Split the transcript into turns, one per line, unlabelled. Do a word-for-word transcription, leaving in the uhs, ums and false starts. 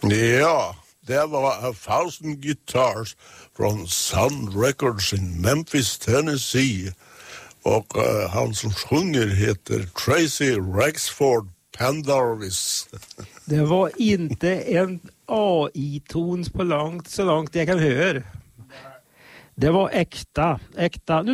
Ja, det var A Thousand Guitars från Sun Records in Memphis, Tennessee. Och uh, han som sjunger heter Tracy Rexford Pendarvis.
Det var inte en A I-ton på långt, så långt jag kan höra. Det var äkta, äkta. Nu